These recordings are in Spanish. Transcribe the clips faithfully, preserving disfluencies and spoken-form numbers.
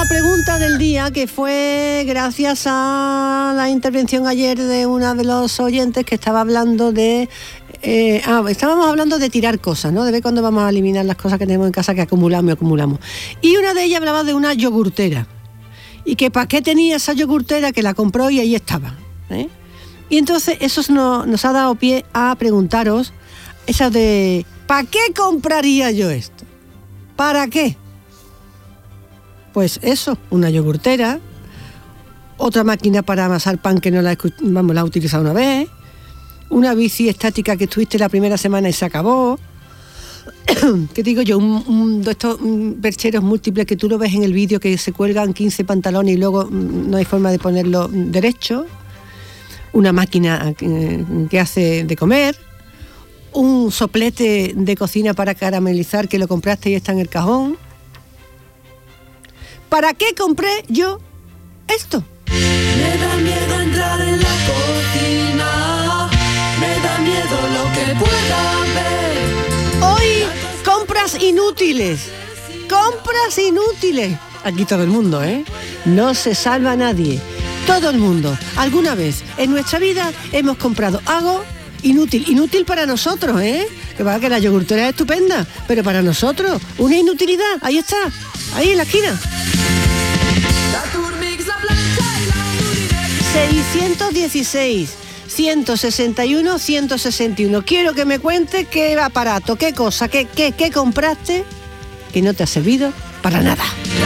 pregunta del día, que fue gracias a la intervención ayer de una de los oyentes que estaba hablando de... Eh, ah, estábamos hablando de tirar cosas, ¿no? De ver cuándo vamos a eliminar las cosas que tenemos en casa que acumulamos y acumulamos. Y una de ellas hablaba de una yogurtera. Y que para qué tenía esa yogurtera, que la compró y ahí estaba, ¿eh? Y entonces eso nos, nos ha dado pie a preguntaros esa de ¿para qué compraría yo esto? ¿Para qué? Pues eso, una yogurtera, otra máquina para amasar pan que no la, vamos, la he utilizado una vez, una bici estática que tuviste la primera semana y se acabó. ¿Qué digo yo? Un, un de estos un, percheros múltiples que tú lo ves en el vídeo, que se cuelgan quince pantalones y luego no hay forma de ponerlo derecho. Una máquina que, que hace de comer. Un soplete de cocina para caramelizar que lo compraste y está en el cajón. ¿Para qué compré yo esto? Me da miedo entrar en la cocina, me da miedo lo que pueda ver. Hoy, compras inútiles, compras inútiles. Aquí todo el mundo, ¿eh? No se salva nadie. Todo el mundo, alguna vez en nuestra vida hemos comprado algo inútil, inútil para nosotros, ¿eh? Que va, que la yogurtera es estupenda, pero para nosotros, una inutilidad, ahí está, ahí en la esquina. seiscientos dieciséis, ciento sesenta y uno, ciento sesenta y uno. Quiero que me cuentes qué aparato, qué cosa, qué, qué, qué compraste que no te ha servido para nada.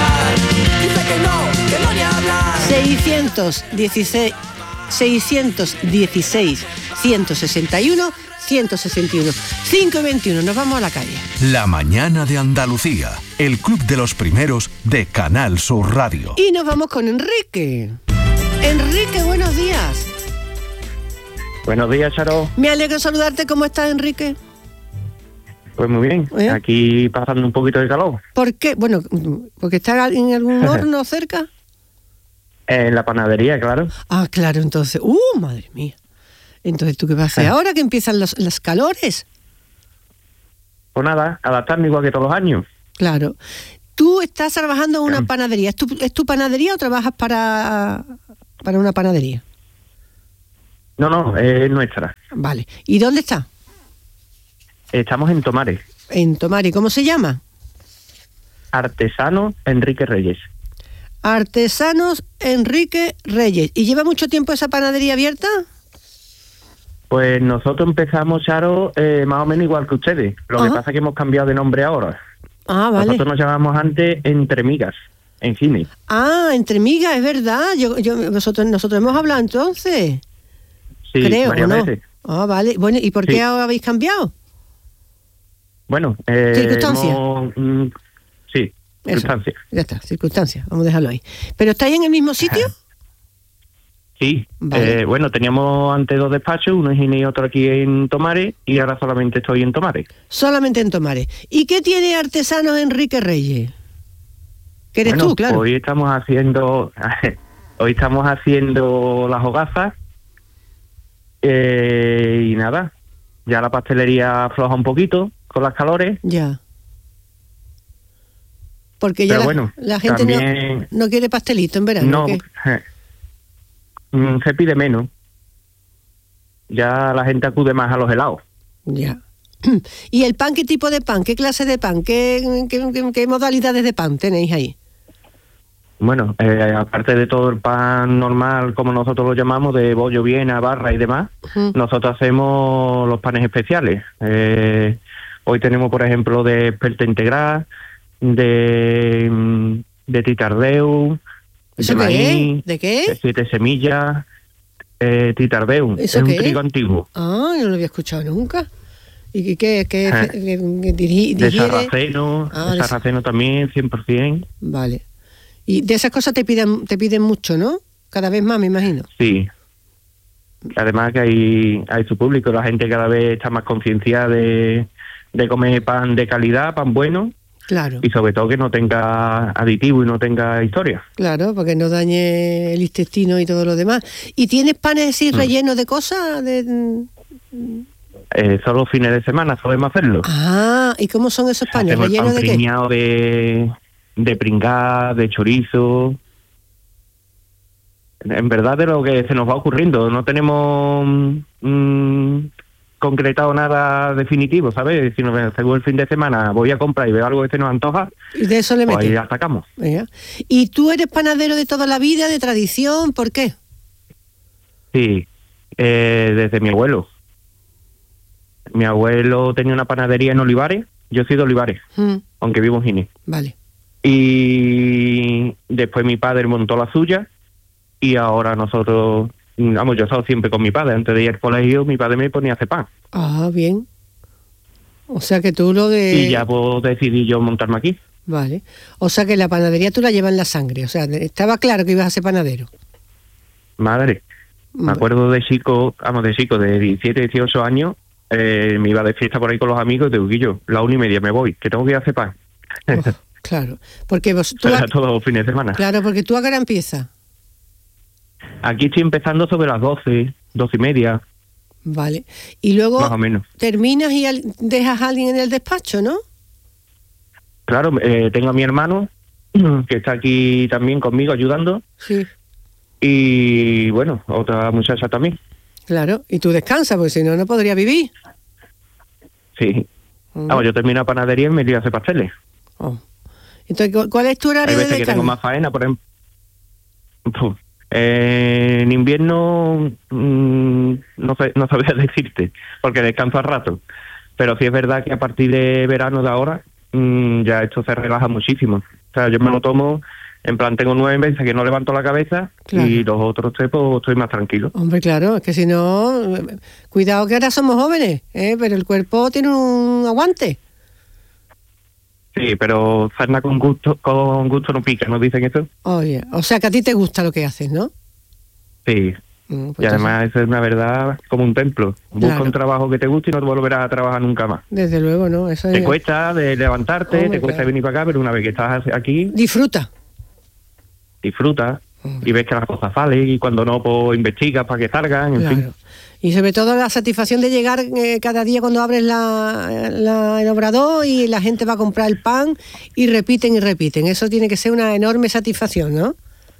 seiscientos dieciséis, seiscientos dieciséis, ciento sesenta y uno, ciento sesenta y uno. cinco y veintiuno, nos vamos a la calle. La mañana de Andalucía, el club de los primeros de Canal Sur Radio. Y nos vamos con Enrique. Enrique, buenos días. Buenos días, Charo. Me alegro saludarte. ¿Cómo estás, Enrique? Pues muy bien, ¿Eh? Aquí pasando un poquito de calor. ¿Por qué? Bueno, ¿porque está en algún horno cerca? En la panadería, claro. Ah, claro, entonces. ¡Uh, madre mía! Entonces, ¿tú qué vas a hacer ahora que empiezan los, los calores? Pues nada, adaptarme igual que todos los años. Claro. Tú estás trabajando en una panadería. ¿Es tu, es tu panadería o trabajas para, para una panadería? No, no, es nuestra. Vale. ¿Y dónde está? Estamos en Tomares. En Tomares. ¿Cómo se llama? Artesano Enrique Reyes. Artesanos Enrique Reyes. ¿Y lleva mucho tiempo esa panadería abierta? Pues nosotros empezamos, Charo, eh, más o menos igual que ustedes. Lo Ajá. que pasa es que hemos cambiado de nombre ahora. Ah, vale. Nosotros nos llamamos antes Entre Migas, en Gine. Ah, Entre Migas, es verdad. Yo, yo, nosotros, nosotros hemos hablado entonces. Sí, creo, varias ¿no? veces. Ah, vale. Bueno, ¿y por qué sí. habéis cambiado? Bueno, eh... ¿Circunstancias? Hemos, mm, sí, circunstancias. Ya está, circunstancias. Vamos a dejarlo ahí. ¿Pero estáis en el mismo sitio? Sí, vale. eh, bueno, teníamos antes dos despachos, uno en Gine y otro aquí en Tomares, y ahora solamente estoy en Tomares. Solamente en Tomares. ¿Y qué tiene Artesanos Enrique Reyes? Que eres bueno, tú, claro. Hoy estamos haciendo, hoy estamos haciendo las hogazas, eh, y nada, ya la pastelería afloja un poquito con las calores. Ya. Porque ya Pero la, bueno, la gente también, no, no quiere pastelito en verano. No, ¿qué? se pide menos. Ya la gente acude más a los helados. Ya. ¿Y el pan, qué tipo de pan? ¿Qué clase de pan? ¿Qué, qué, qué, qué modalidades de pan tenéis ahí? Bueno, eh, aparte de todo el pan normal, como nosotros lo llamamos, de bollo, viena, barra y demás, uh-huh. nosotros hacemos los panes especiales. Eh, hoy tenemos, por ejemplo, de espelta integral, de, de titardeu, ¿Eso de qué maíz, es? ¿De qué? de siete semillas, eh, titardeu. ¿Eso es qué un trigo es? antiguo. Ah, yo no lo había escuchado nunca. ¿Y qué? qué, Eh, qué, qué diri, de sarraceno, ah, de sarraceno también, cien por ciento. Vale. Y de esas cosas te piden te piden mucho, ¿no? Cada vez más, me imagino. Sí. Además que hay, hay su público, la gente cada vez está más concienciada de, de comer pan de calidad, pan bueno. Claro. Y sobre todo que no tenga aditivo y no tenga historia. Claro, porque no dañe el intestino y todo lo demás. ¿Y tienes panes así rellenos mm. de cosas? De... Eh, solo fines de semana solemos hacerlo. Ah, ¿y cómo son esos panes? Hacemos ¿Rellenos el pan de qué? de, de pringá, de chorizo. En verdad de lo que se nos va ocurriendo. No tenemos mm, concretado nada definitivo, ¿sabes? Si nos, según el fin de semana voy a comprar y veo algo que se nos antoja, y de eso le pues metes. ahí atacamos. Venga. ¿Y tú eres panadero de toda la vida, de tradición? ¿Por qué? Sí, eh, desde mi abuelo. Mi abuelo tenía una panadería en Olivares, yo soy de Olivares, Mm, aunque vivo en Gine. vale. Y después mi padre montó la suya y ahora nosotros, vamos, yo he estado siempre con mi padre. Antes de ir al colegio, mi padre me ponía a hacer pan. Ah, bien. O sea que tú lo de... Y ya pues decidí yo montarme aquí. Vale. O sea que la panadería tú la llevas en la sangre. O sea, estaba claro que ibas a ser panadero. Madre, me acuerdo de chico, vamos, de chico, de diecisiete, dieciocho años, eh, me iba de fiesta por ahí con los amigos y te digo, yo, la una y media me voy, que tengo que ir a hacer pan. Oh, claro. Porque vos... Tú Era a... todos los fines de semana. Claro, porque tú a qué hora empiezas. Aquí estoy empezando sobre las doce, doce y media, Vale. Y luego más o menos. terminas y al- dejas a alguien en el despacho, ¿no? Claro, eh, tengo a mi hermano, que está aquí también conmigo ayudando, Sí. y bueno, otra muchacha también. Claro. Y tú descansas, porque si no, no podría vivir. Sí. Mm. Vamos, yo termino la panadería y me iría a hacer pasteles. Oh. Entonces, ¿cu- ¿cuál es tu Hay horario de veces que tengo descanso? más faena, por ejemplo. Puf, eh, en invierno mm, no sé, no sabría decirte, porque descanso a rato. Pero sí es verdad que a partir de verano de ahora mm, ya esto se relaja muchísimo. O sea, yo me lo tomo, en plan tengo nueve meses que no levanto la cabeza, Claro. y los otros tres pues estoy más tranquilo. Hombre, claro, es que si no... eh, Cuidado que ahora somos jóvenes, ¿eh? Pero el cuerpo tiene un aguante. Sí, pero sarna con gusto, con gusto no pica, ¿no dicen eso? Oye, o sea que a ti te gusta lo que haces, ¿no? Sí. Mm, pues Y además eso es una verdad como un templo. Busca Claro. un trabajo que te guste y no te volverás a trabajar nunca más. entonces, desde luego, ¿no? Eso Te es... cuesta de levantarte, Hombre, te cuesta claro. venir para acá, pero una vez que estás aquí, Disfruta. disfrutas Hombre. y ves que las cosas salen, y cuando no, pues investigas para que salgan, en Claro. fin. Y sobre todo la satisfacción de llegar eh, cada día cuando abres la, la- el obrador y la gente va a comprar el pan y repiten y repiten. Eso tiene que ser una enorme satisfacción, ¿no?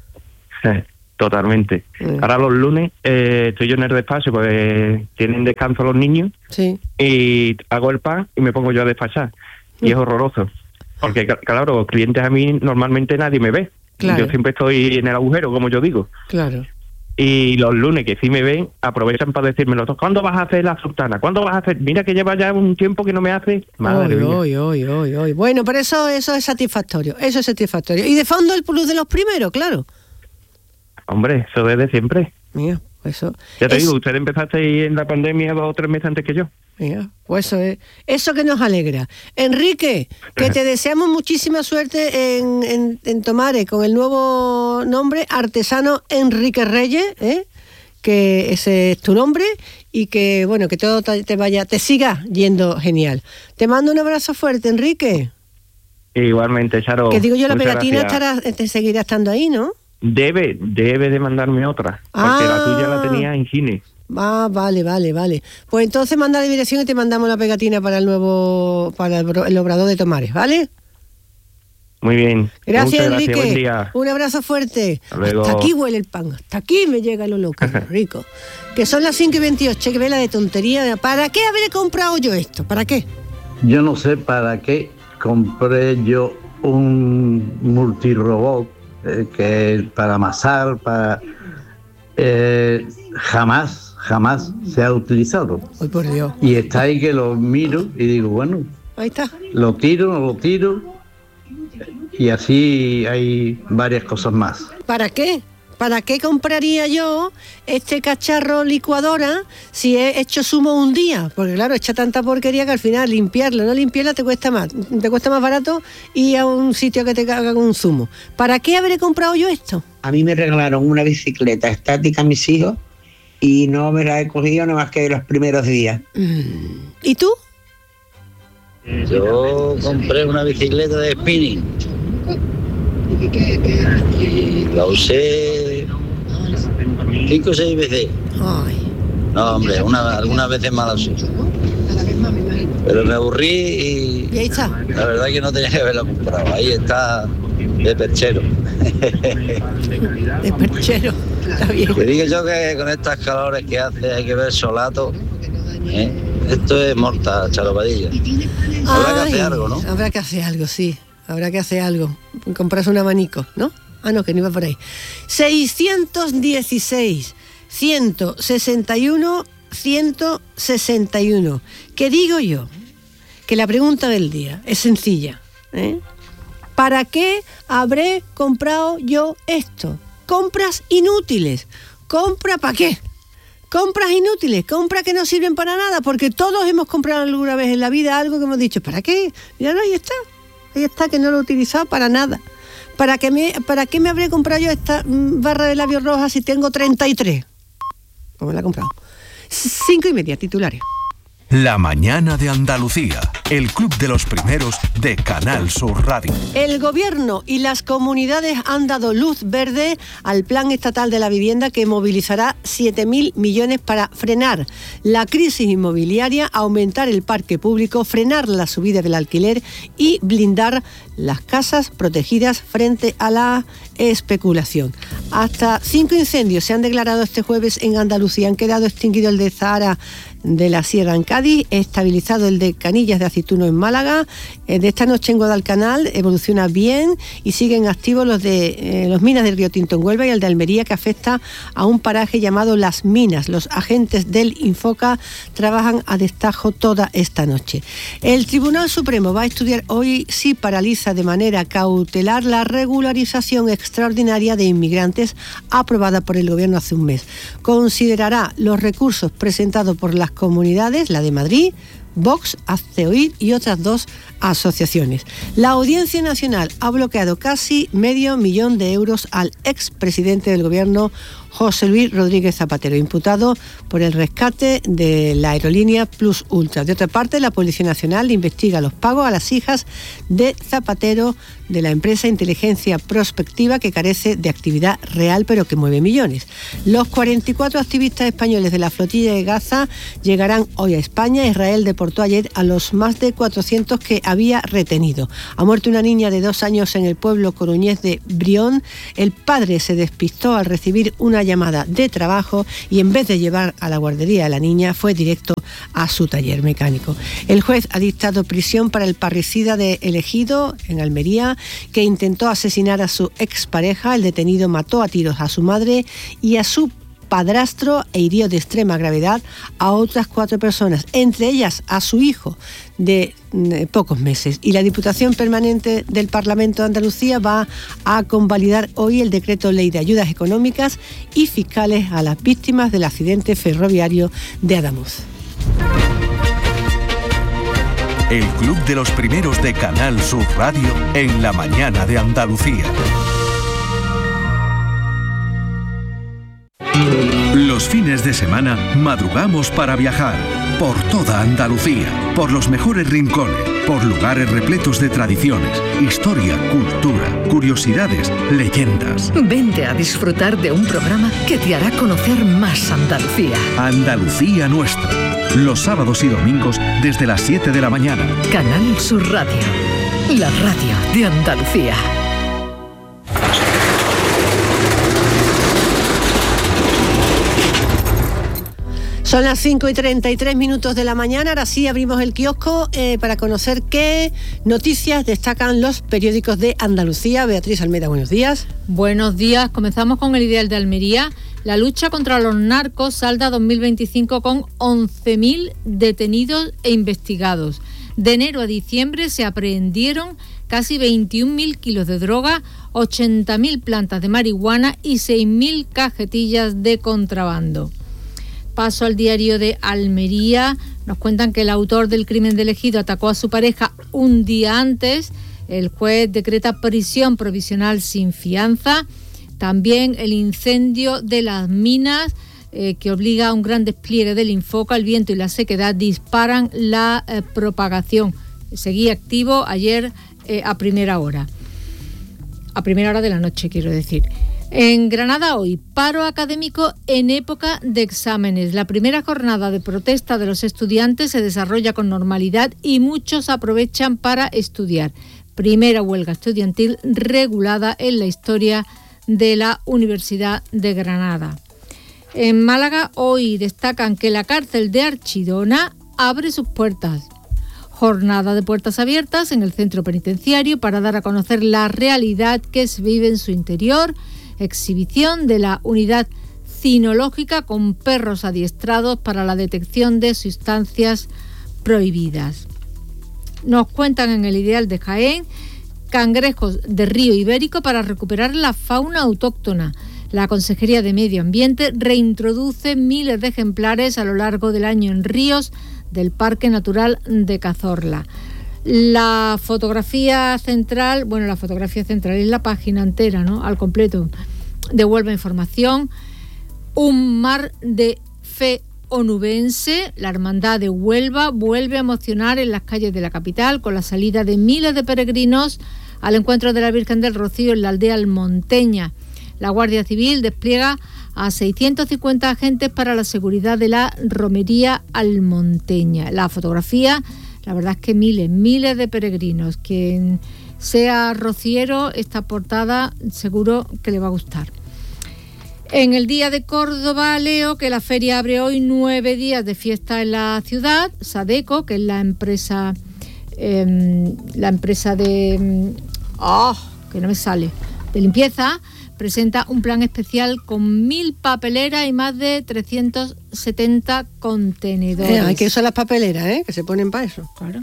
Totalmente. Mm. Ahora los lunes eh, estoy yo en el despacho, pues tienen descanso los niños, Sí. y hago el pan y me pongo yo a despachar. Y es horroroso. Porque, cl- claro, los clientes a mí normalmente nadie me ve. Claro. Yo siempre estoy en el agujero, como yo digo. Claro. Y los lunes que sí me ven, aprovechan para decírmelo. ¿Cuándo vas a hacer la sultana? ¿Cuándo vas a hacer? Mira que lleva ya un tiempo que no me hace. Madre Oy, mía. oy, oy, oy, oy. Bueno, pero eso, eso es satisfactorio. Eso es satisfactorio. Y de fondo el plus de los primeros, claro. Hombre, eso desde siempre. Mira, eso. Ya te es- digo, usted empezaste en la pandemia dos o tres meses antes que yo. Mira, pues eso es. Eso que nos alegra. Enrique, que te deseamos muchísima suerte en, en, en Tomares con el nuevo nombre, Artesano Enrique Reyes, ¿eh? Que ese es tu nombre y que, bueno, que todo te te vaya, te siga yendo genial. Te mando un abrazo fuerte, Enrique. Igualmente, Charo. Que digo yo, la muchas pegatina gracias. estará, te seguirá estando ahí, ¿no? Debe, debe de mandarme otra. Porque Ah. la tuya la tenía en Gine. Ah, vale, vale, vale. Pues entonces manda la dirección y te mandamos la pegatina para el nuevo, para el, bro- el obrador de Tomares, ¿vale? Muy bien. Gracias, Muchas Enrique. Buen día. Un abrazo fuerte. Hasta luego. Hasta aquí huele el pan, hasta aquí me llega lo loco, lo rico. Que son las cinco y veintiocho, que vela de tontería. ¿Para qué habré comprado yo esto? ¿Para qué? Yo no sé para qué compré yo un multirobot eh, que para amasar, para eh, jamás, jamás se ha utilizado. Ay, por Dios. Y está ahí que lo miro y digo, bueno, Ahí está. lo tiro, no lo tiro. Y así hay varias cosas más. ¿Para qué? ¿Para qué compraría yo este cacharro licuadora si he hecho zumo un día? Porque claro, echa tanta porquería que al final limpiarlo, no limpiarla te cuesta más. Te cuesta más barato ir a un sitio que te haga un zumo. ¿Para qué habré comprado yo esto? A mí me regalaron una bicicleta estática a mis hijos y no me la he cogido nada más que los primeros días. ¿Y tú? Yo compré una bicicleta de spinning y la usé cinco o seis veces. Ay, No, hombre, una, algunas veces más la usé. Pero me aburrí y ahí está. y la verdad que no tenía que haberla comprado. Ahí está de perchero. De perchero, está bien. Te digo yo que con estas calores que hace hay que ver solato, ¿eh? Esto es morta, Chalopadilla. Habrá que hacer algo, ¿no? Habrá que hacer algo, sí. Habrá que hacer algo. Comprarse un abanico, ¿no? Ah, no, que no iba por ahí. seiscientos dieciséis, ciento sesenta y uno, ciento sesenta y uno. ¿Qué digo yo? Que la pregunta del día es sencilla, ¿eh? ¿Para qué habré comprado yo esto? Compras inútiles. ¿Compra para qué? Compras inútiles, compras que no sirven para nada, porque todos hemos comprado alguna vez en la vida algo que hemos dicho, ¿para qué? Mira, no, ahí está, ahí está, que no lo he utilizado para nada. ¿Para qué me, para qué me habré comprado yo esta mm, barra de labios roja si tengo treinta y tres? Pues me la he comprado. Cinco y media, titulares. La mañana de Andalucía, el club de los primeros de Canal Sur Radio. El gobierno y las comunidades han dado luz verde al plan estatal de la vivienda que movilizará siete mil millones para frenar la crisis inmobiliaria, aumentar el parque público, frenar la subida del alquiler y blindar las casas protegidas frente a la especulación. Hasta cinco incendios se han declarado este jueves en Andalucía. Han quedado extinguido el de Zahara de la Sierra en Cádiz, estabilizado el de Canillas de Aceituno en Málaga, eh, de esta noche en Guadalcanal evoluciona bien y siguen activos los de eh, los minas del Río Tinto en Huelva y el de Almería, que afecta a un paraje llamado Las Minas. Los agentes del Infoca trabajan a destajo toda esta noche. El Tribunal Supremo va a estudiar hoy si paraliza de manera cautelar la regularización extraordinaria de inmigrantes aprobada por el Gobierno hace un mes. Considerará los recursos presentados por las comunidades, la de Madrid, Vox, Hazte Oír y otras dos asociaciones. La Audiencia Nacional ha bloqueado casi medio millón de euros al expresidente del Gobierno, José Luis Rodríguez Zapatero, imputado por el rescate de la aerolínea Plus Ultra. De otra parte, la Policía Nacional investiga los pagos a las hijas de Zapatero de la empresa Inteligencia Prospectiva, que carece de actividad real pero que mueve millones. Los cuarenta y cuatro activistas españoles de la flotilla de Gaza llegarán hoy a España. Israel deportó ayer a los más de cuatrocientos que había retenido. Ha muerto una niña de dos años en el pueblo coruñés de Brión. El padre se despistó al recibir una llamada de trabajo y en vez de llevar a la guardería a la niña fue directo a su taller mecánico. El juez ha dictado prisión para el parricida de El Ejido, en Almería, que intentó asesinar a su expareja. El detenido mató a tiros a su madre y a su padrastro e hirió de extrema gravedad a otras cuatro personas, entre ellas a su hijo de eh, pocos meses. Y la Diputación Permanente del Parlamento de Andalucía va a convalidar hoy el decreto ley de ayudas económicas y fiscales a las víctimas del accidente ferroviario de Adamuz. El club de los primeros de Canal Sur Radio en la mañana de Andalucía. Los fines de semana madrugamos para viajar por toda Andalucía, por los mejores rincones, por lugares repletos de tradiciones, historia, cultura, curiosidades, leyendas. Vente a disfrutar de un programa que te hará conocer más Andalucía. Andalucía Nuestra, los sábados y domingos desde las siete de la mañana. Canal Sur Radio, la radio de Andalucía. Son las cinco y treinta y tres minutos de la mañana. Ahora sí abrimos el kiosco eh, para conocer qué noticias destacan los periódicos de Andalucía. Beatriz Almeida, buenos días. Buenos días. Comenzamos con El Ideal de Almería. La lucha contra los narcos salda dos mil veinticinco con once mil detenidos e investigados. De enero a diciembre se aprehendieron casi veintiún mil kilos de droga, ochenta mil plantas de marihuana y seis mil cajetillas de contrabando. Paso al diario de Almería. Nos cuentan que el autor del crimen del Ejido atacó a su pareja un día antes. El juez decreta prisión provisional sin fianza. También el incendio de Las Minas, eh, que obliga a un gran despliegue del Infoca. El viento y la sequedad disparan la eh, propagación. Seguía activo ayer eh, a primera hora. A primera hora de la noche, quiero decir. En Granada hoy, paro académico en época de exámenes. La primera jornada de protesta de los estudiantes se desarrolla con normalidad y muchos aprovechan para estudiar. primera huelga estudiantil regulada en la historia de la Universidad de Granada. En Málaga hoy destacan que la cárcel de Archidona abre sus puertas. Jornada de puertas abiertas en el centro penitenciario para dar a conocer la realidad que se vive en su interior. Exhibición de la unidad cinológica con perros adiestrados para la detección de sustancias prohibidas. Nos cuentan en el Ideal de Jaén cangrejos de río ibérico para recuperar la fauna autóctona. La Consejería de Medio Ambiente reintroduce miles de ejemplares a lo largo del año en ríos del Parque Natural de Cazorla. La fotografía central, bueno, la fotografía central es la página entera, ¿no? Al completo de Huelva Información. Un mar de fe onubense, la Hermandad de Huelva vuelve a emocionar en las calles de la capital con la salida de miles de peregrinos al encuentro de la Virgen del Rocío en la aldea almonteña. La Guardia Civil despliega a seiscientos cincuenta agentes para la seguridad de la romería almonteña. La fotografía, la verdad es que miles, miles de peregrinos. Quien sea rociero, esta portada seguro que le va a gustar. En el Día de Córdoba leo que la feria abre hoy nueve días de fiesta en la ciudad. Sadeco, que es la empresa, eh, la empresa de, oh, que no me sale, de limpieza, presenta un plan especial con mil papeleras y más de trescientos setenta contenedores. Eh, hay que usar las papeleras, ¿eh? Que se ponen para eso. Claro.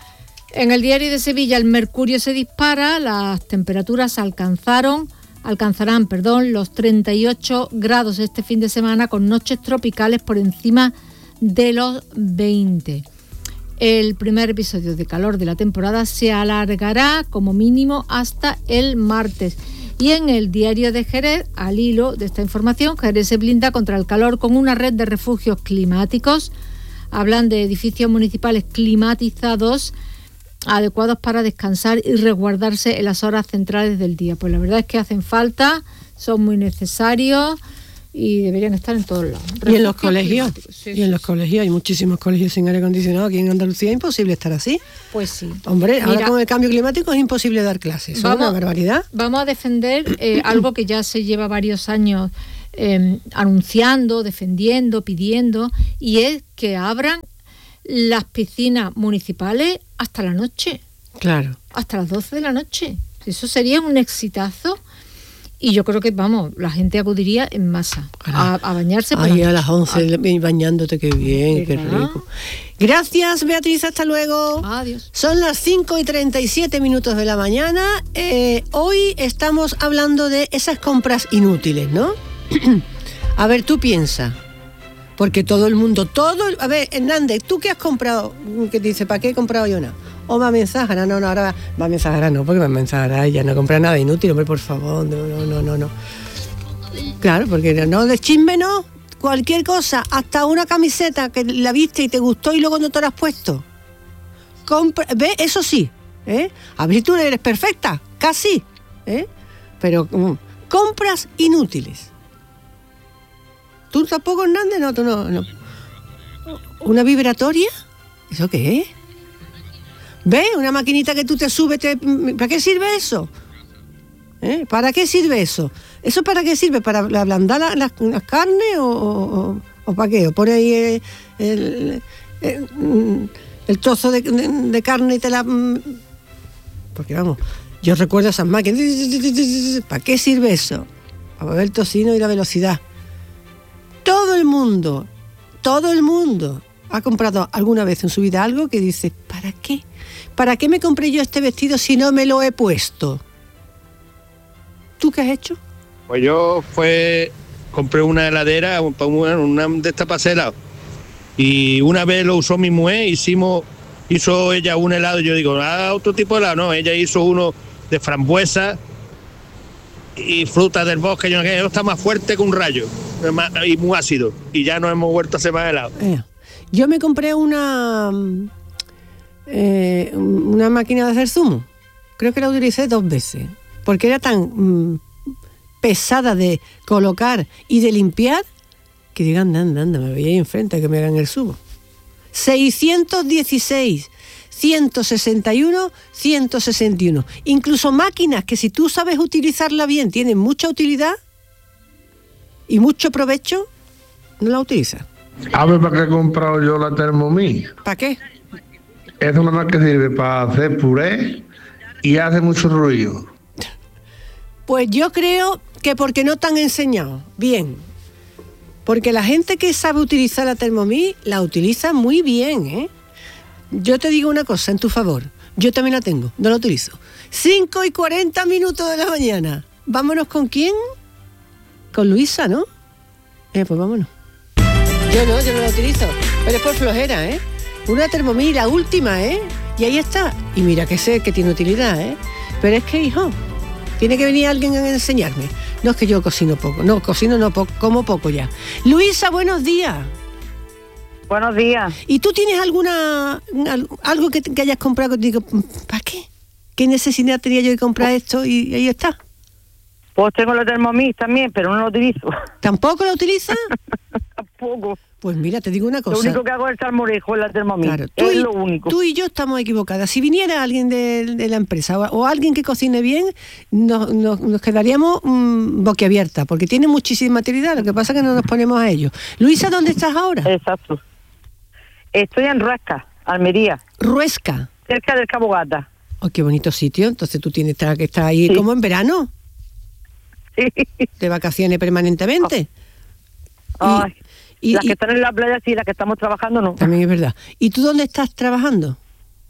En el Diario de Sevilla el mercurio se dispara, las temperaturas alcanzaron, alcanzarán perdón, los treinta y ocho grados este fin de semana con noches tropicales por encima de los veinte. El primer episodio de calor de la temporada se alargará como mínimo hasta el martes. Y en el Diario de Jerez, al hilo de esta información, Jerez se blinda contra el calor con una red de refugios climáticos. Hablan de edificios municipales climatizados adecuados para descansar y resguardarse en las horas centrales del día. Pues la verdad es que hacen falta, son muy necesarios y deberían estar en todos lados. Y en los colegios, sí, y en los colegios hay muchísimos colegios sin aire acondicionado. Aquí en Andalucía es imposible estar así. Pues sí. Hombre, Mira, ahora con el cambio climático es imposible dar clases. Es una barbaridad. Vamos a defender eh, algo que ya se lleva varios años eh, anunciando, defendiendo, pidiendo, y es que abran las piscinas municipales hasta la noche. Claro. Hasta las doce de la noche. Eso sería un exitazo. Y yo creo que, vamos, la gente acudiría en masa a, a bañarse. Por Ahí la a las once a... bañándote, qué bien, qué rico. Gracias, Beatriz, hasta luego. Adiós. Son las cinco y treinta y siete minutos de la mañana. Eh, hoy estamos hablando de esas compras inútiles, ¿no? A ver, tú piensa. Porque todo el mundo, todo... A ver, Hernández, ¿tú qué has comprado? Que te dice, ¿para qué he comprado yo nada? O Mami Zahara, no, no, ahora Mami Zahara no, porque Mami Zahara ya no compra nada inútil, hombre, por favor, no, no, no, no, no. Claro, porque no, de chisme no, cualquier cosa, hasta una camiseta que la viste y te gustó y luego no te la has puesto. Compra, ¿ves? Eso sí, ¿eh? A ver si tú eres perfecta, casi, ¿eh? Pero um, compras inútiles. ¿Tú tampoco, Hernández? No, tú no, no. ¿Una vibratoria? ¿Eso qué es? ¿Ves? Una maquinita que tú te subes, te... ¿para qué sirve eso? ¿Eh? ¿Para qué sirve eso? ¿Eso para qué sirve? ¿Para ablandar las la, la carnes o, o, o para qué? ¿O pone ahí el, el, el, el trozo de, de, de carne y te la... Porque vamos, yo recuerdo esas máquinas. ¿Para qué sirve eso? Para ver el tocino y la velocidad. Todo el mundo, todo el mundo ha comprado alguna vez en su vida algo que dice, ¿para qué? ¿Para qué me compré yo este vestido si no me lo he puesto? ¿Tú qué has hecho? Pues yo fue compré una heladera, una, una de estas para helado. Y una vez lo usó mi mujer, hicimos, hizo ella un helado, yo digo, ah, otro tipo de helado, no, ella hizo uno de frambuesa y fruta del bosque, yo no sé, está más fuerte que un rayo y muy ácido. Y ya no hemos vuelto a hacer más helado. Eh. Yo me compré una eh, una máquina de hacer zumo. Creo que la utilicé dos veces. Porque era tan mm, pesada de colocar y de limpiar que digan, anda, anda, me veía ahí enfrente a que me hagan el zumo. seiscientos dieciséis, ciento sesenta y uno, ciento sesenta y uno. Incluso máquinas que si tú sabes utilizarla bien, tienen mucha utilidad y mucho provecho, no la utilizas. A ver, ¿para qué he comprado yo la Thermomix? ¿Para qué? Es una más que sirve para hacer puré y hace mucho ruido. Pues yo creo que porque no te han enseñado bien. Porque la gente que sabe utilizar la Thermomix la utiliza muy bien, ¿eh? Yo te digo una cosa en tu favor. Yo también la tengo, no la utilizo. cinco y cuarenta minutos de la mañana. ¿Vámonos con quién? Con Luisa, ¿no? Eh, pues vámonos. Yo no, yo no la utilizo. Pero es por flojera, ¿eh? Una Thermomix, la última, ¿eh? Y ahí está. Y mira que sé que tiene utilidad, ¿eh? Pero es que, hijo, tiene que venir alguien a enseñarme. No es que yo cocino poco. No, cocino no, poco, como poco ya. Luisa, buenos días. Buenos días. ¿Y tú tienes alguna algo que, que hayas comprado que te digo, ¿para qué? ¿Qué necesidad tenía yo de comprar esto? Y ahí está. Pues tengo la Thermomix también, pero no la utilizo. ¿Tampoco la utilizas? Tampoco. Pues mira, te digo una cosa. Lo único que hago es el salmorejo en la Thermomix. Claro, es y, lo único. Tú y yo estamos equivocadas. Si viniera alguien de, de la empresa o, o alguien que cocine bien, nos, nos, nos quedaríamos mmm, boquiabiertas, porque tiene muchísima utilidad. Lo que pasa es que no nos ponemos a ello. Luisa, ¿dónde estás ahora? Exacto. Estoy en Ruesca, Almería. Ruesca. Cerca del Cabo Gata. Oh, qué bonito sitio. Entonces tú tienes que estar ahí, sí, como en verano. Sí. De vacaciones permanentemente. Oh. Ay. Y, las y, que están en la playa sí, las que estamos trabajando no. También es verdad. ¿Y tú dónde estás trabajando?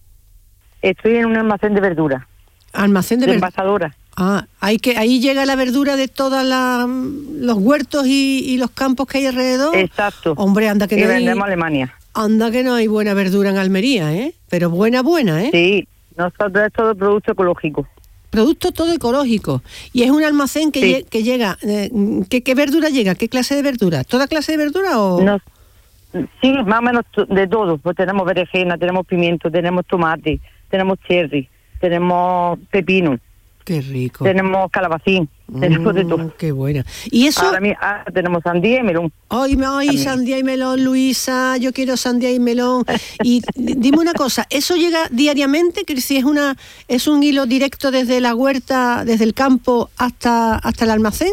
Estoy en un almacén de verduras. ¿Almacén de, de verduras? envasadora. Ah, hay que, ahí llega la verdura de todos los huertos y, y los campos que hay alrededor. Exacto. Hombre, anda que y no vendemos hay, a Alemania. Anda que no hay buena verdura en Almería, ¿eh? Pero buena, buena, ¿eh? Sí, nosotros es todo producto ecológico. Producto todo ecológico. Y es un almacén que, sí, lle- que llega... Eh, ¿qué, ¿Qué verdura llega? ¿Qué clase de verdura? ¿Toda clase de verdura o...? No, sí, más o menos de todo. Pues tenemos berenjena, tenemos pimiento, tenemos tomate, tenemos cherry, tenemos pepino. Qué rico. Tenemos calabacín, mm, tenemos de todo. Qué buena. Y eso... Ahora, ahora tenemos sandía y melón. Ay, ay, sandía y melón, Luisa, yo quiero sandía y melón. Y dime una cosa, ¿eso llega diariamente? Que si es una es un hilo directo desde la huerta, desde el campo hasta hasta el almacén.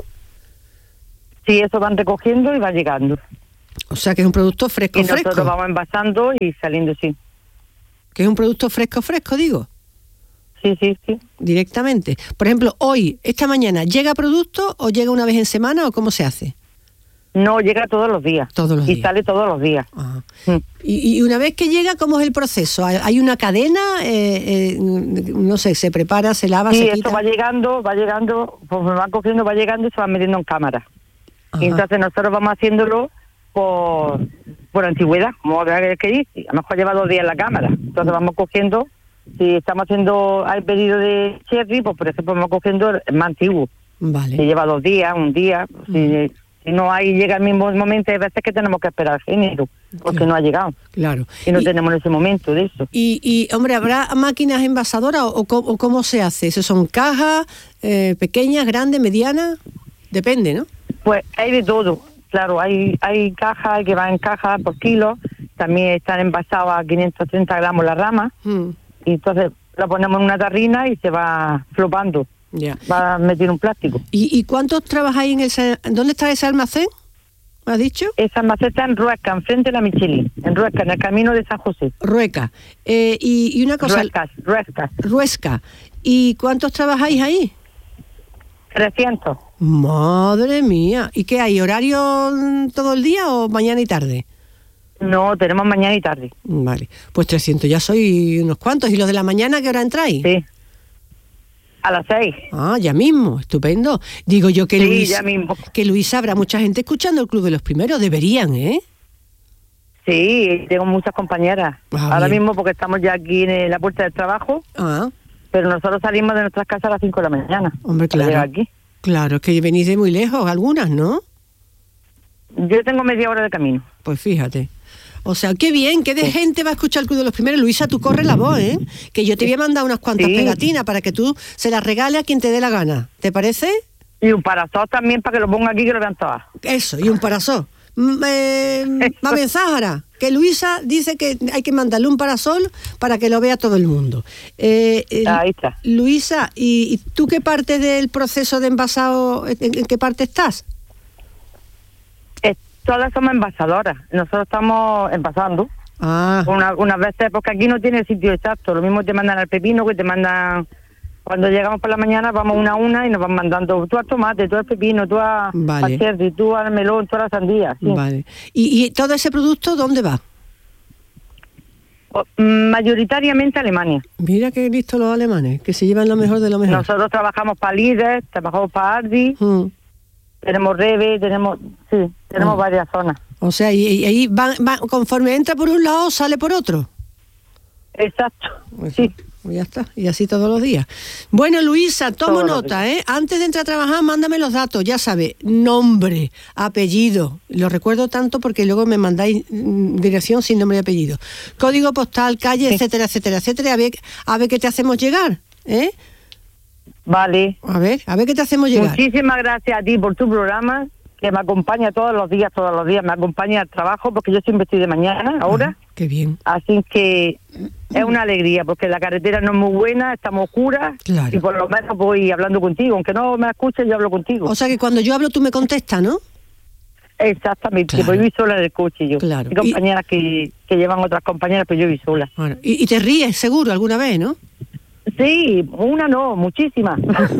Sí, eso van recogiendo y va llegando. O sea que es un producto fresco, y fresco. Y nosotros vamos envasando y saliendo, sí. Que es un producto fresco, fresco, digo. Sí, sí, sí. Directamente. Por ejemplo, hoy, esta mañana, ¿llega producto o llega una vez en semana o cómo se hace? No, llega todos los días. Todos los y días. Y sale todos los días. Ajá. Mm. Y, y una vez que llega, ¿cómo es el proceso? ¿Hay una cadena? Eh, eh, no sé, ¿se prepara, se lava, sí, se quita? Sí, esto va llegando, va llegando, pues me van cogiendo, va llegando y se va metiendo en cámara. Ajá. Y entonces nosotros vamos haciéndolo por, por antigüedad, como que dice. A lo mejor lleva dos días en la cámara. Entonces vamos cogiendo... Si estamos haciendo, hay pedido de cherry, pues por ejemplo vamos cogiendo el más antiguo. Vale. Si lleva dos días, un día, mm. si, si no hay, llega el mismo momento, hay veces que tenemos que esperar género, porque claro, no ha llegado. Claro. Y no y, tenemos en ese momento de eso. Y, y hombre, ¿habrá máquinas envasadoras o, o, o cómo se hace? ¿Eso son cajas eh, pequeñas, grandes, medianas? Depende, ¿no? Pues hay de todo. Claro, hay hay cajas que van en cajas por kilo, también están envasadas a quinientos treinta gramos la rama. Mm. Y entonces la ponemos en una tarrina y se va flopando. Ya. Va a meter un plástico. ¿Y, y cuántos trabajáis en ese... ¿Dónde está ese almacén? ¿Me has dicho? Ese almacén está en Ruesca, enfrente de la Michelin. En Ruesca, en el camino de San José. Rueca. Eh, y, y una cosa... Ruesca, Ruesca. Ruesca. ¿Y cuántos trabajáis ahí? trescientos. Madre mía. ¿Y qué hay? ¿Horario todo el día o mañana y tarde? No, tenemos mañana y tarde. Vale, pues trescientos, ya soy unos cuantos. ¿Y los de la mañana qué hora entráis? Sí, a las seis. Ah, ya mismo, estupendo. Digo yo que sí, Luis, ya mismo. que Luis, habrá mucha gente escuchando el Club de los Primeros, deberían, ¿eh? Sí, tengo muchas compañeras. Ah, ahora bien. mismo porque estamos ya aquí en la puerta del trabajo, ah. pero nosotros salimos de nuestras casas a las cinco de la mañana. Hombre, claro. Aquí. Claro, es que venís de muy lejos, algunas, ¿no? Yo tengo media hora de camino. Pues fíjate. O sea, qué bien, qué de sí. gente va a escuchar el Club de los Primeros. Luisa, tú corre la voz, ¿eh? Que yo te voy a mandar unas cuantas sí. pegatinas para que tú se las regales a quien te dé la gana. ¿Te parece? Y un parasol también para que lo ponga aquí, que lo vean todas. Eso, y un parasol. eh, Mabel Záhara, que Luisa dice que hay que mandarle un parasol para que lo vea todo el mundo. Eh, eh, Ahí está. Luisa, ¿y, ¿y tú qué parte del proceso de envasado, en, en qué parte estás? Eh, todas somos envasadoras. Nosotros estamos envasando. Ah. Una, unas veces, porque aquí no tiene sitio exacto. Lo mismo te mandan al pepino que te mandan... Cuando llegamos por la mañana vamos una a una y nos van mandando tú al tomate, tú al pepino, tú a, Vale. al cherry, tú al melón, tú a la sandía. Sí. Vale. ¿Y, ¿Y todo ese producto dónde va? O, mayoritariamente Alemania. Mira qué listos los alemanes, que se llevan lo mejor de lo mejor. Nosotros trabajamos para Líder, trabajamos para Aldi, Mm. tenemos Rebe, tenemos, sí, tenemos Mm. varias zonas. O sea, y, y ahí van, van- conforme entra por un lado, sale por otro. Exacto, Pues sí. Ya está, y así todos los días. Bueno, Luisa, tomo Todos los nota, ¿eh? Antes de entrar a trabajar, mándame los datos, ya sabes, nombre, apellido. Lo recuerdo tanto porque luego me mandáis mm, dirección sin nombre y apellido. Código postal, calle, Sí. etcétera, etcétera, etcétera. A ver, a ver qué te hacemos llegar, ¿eh? Vale. A ver, a ver qué te hacemos llegar. Muchísimas gracias a ti por tu programa, que me acompaña todos los días, todos los días, me acompaña al trabajo, porque yo siempre estoy de mañana, ahora. Ah, qué bien. Así que es una alegría, porque la carretera no es muy buena, estamos oscura, Claro. y por lo menos voy hablando contigo. Aunque no me escuches, yo hablo contigo. O sea que cuando yo hablo tú me contestas, ¿no? Exactamente, Claro. pues voy sola en el coche yo. Claro. Hay compañeras que, que llevan otras compañeras, pero yo voy sola. Bueno, y, y te ríes seguro alguna vez, ¿no? Sí, una no, muchísimas.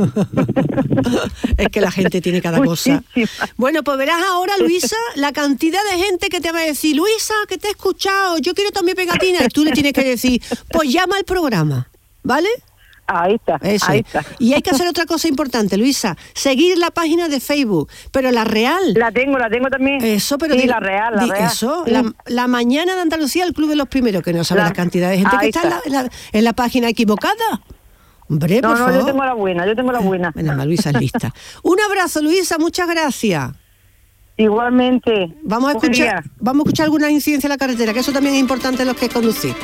Es que la gente tiene cada cosa. Muchísimas. Bueno, pues verás ahora, Luisa, la cantidad de gente que te va a decir, Luisa, que te he escuchado, yo quiero también pegatina. Y tú le tienes que decir, pues llama al programa, ¿vale? Ahí está, Eso ahí es. está. Y hay que hacer otra cosa importante, Luisa, seguir la página de Facebook, pero la real. La tengo, la tengo también. Eso, pero sí, di- la real, la di- real. Eso, Sí. la, la mañana de Andalucía, el Club de los Primeros, que no sabe La- la, cantidad de gente que ahí está, en la, está. en la- en la página equivocada. Hombre, No, por no, favor. yo tengo la buena, yo tengo la buena. Menos mal, Luisa es lista. Un abrazo, Luisa, muchas gracias. Igualmente. Vamos a Buen escuchar, día. vamos a escuchar alguna incidencia en la carretera, que eso también es importante en los que conducir.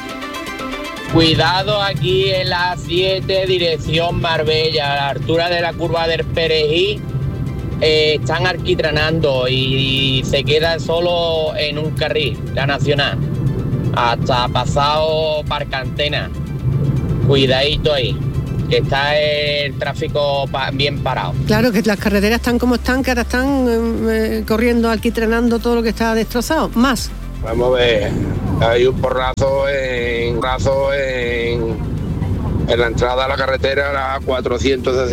Cuidado aquí en la siete, dirección Marbella, a la altura de la curva del Perejil, eh, están alquitranando y se queda solo en un carril, la nacional, hasta pasado Parcantena. Cuidadito ahí, que está el tráfico pa- bien parado. Claro que las carreteras están como están, que ahora están eh, eh, corriendo, alquitranando todo lo que está destrozado. Más. Vamos a ver, hay un porrazo en, porrazo en, en la entrada a la carretera, la cuatrocientos